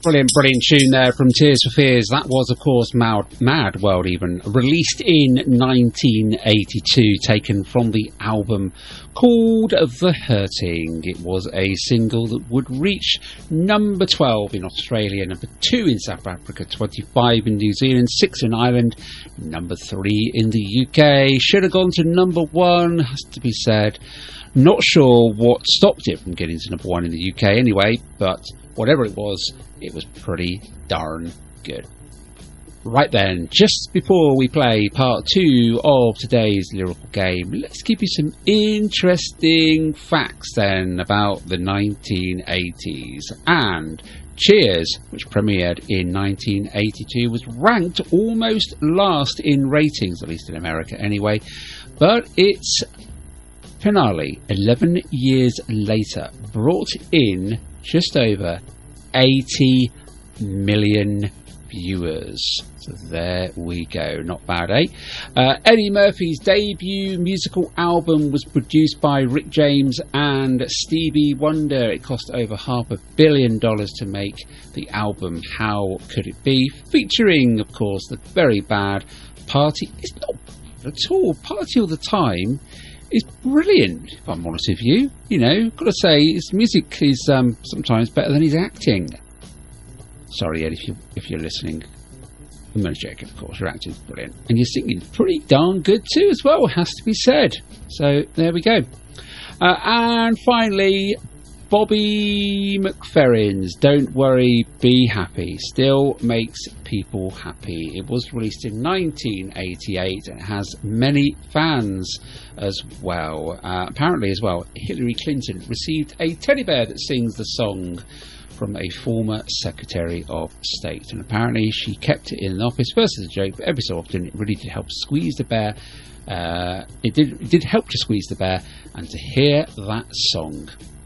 Brilliant, brilliant tune there from Tears for Fears. That was, of course, Mad World even, released in 1982, taken from the album called The Hurting. It was a single that would reach number 12 in Australia, number 2 in South Africa, 25 in New Zealand, 6 in Ireland, number 3 in the UK. Should have gone to number 1, has to be said. Not sure what stopped it from getting to number 1 in the UK anyway, but whatever it was pretty darn good. Right then, just before we play part 2 of today's lyrical game, let's give you some interesting facts then about the 1980s. And Cheers, which premiered in 1982, was ranked almost last in ratings, at least in America anyway, but its finale, 11 years later, brought in just over 80 million viewers. So there we go. Not bad, eh? Eddie Murphy's debut musical album was produced by Rick James and Stevie Wonder. It cost over $500 million to make the album How Could It Be, featuring, of course, the very bad Party. It's not bad at all. Party All the Time is brilliant, if I'm honest with you. You know, got to say, his music is sometimes better than his acting. Sorry, Ed, if you're listening. I'm only joking, of course. Your acting's brilliant. And your singing's pretty darn good too, as well, has to be said. So, there we go. And finally, Bobby McFerrin's Don't Worry, Be Happy still makes people happy. It was released in 1988 and has many fans as well. Apparently as well, Hillary Clinton received a teddy bear that sings the song from a former Secretary of State, and apparently she kept it in the office, first as a joke, but every so often it really did help squeeze the bear. It did help to squeeze the bear and to hear that song.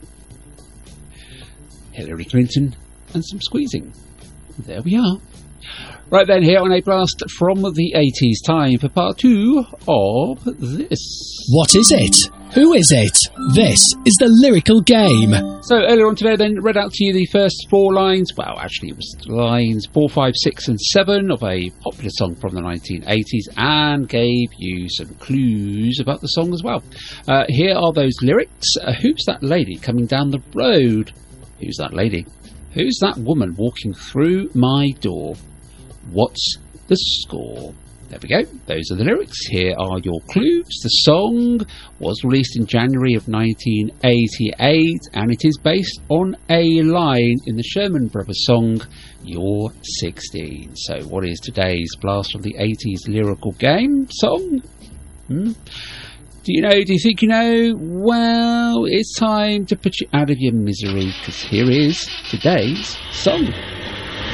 Hillary Clinton and some squeezing. There we are. Right then, here on A Blast from the 80s, time for part 2 of this. What is it? Who is it? This is the lyrical game. So earlier on today then, read out to you the first 4 lines, well actually it was lines 4, 5, 6 and 7 of a popular song from the 1980s, and gave you some clues about the song as well. Here are those lyrics. Who's that lady coming down the road? Who's that lady? Who's that woman walking through my door? What's the score? There we go. Those are the lyrics. Here are your clues. The song was released in January of 1988, and it is based on a line in the Sherman Brothers song, You're 16. So what is today's Blast from the 80s lyrical game song? Do you know? Do you think you know? Well, it's time to put you out of your misery, because here is today's song.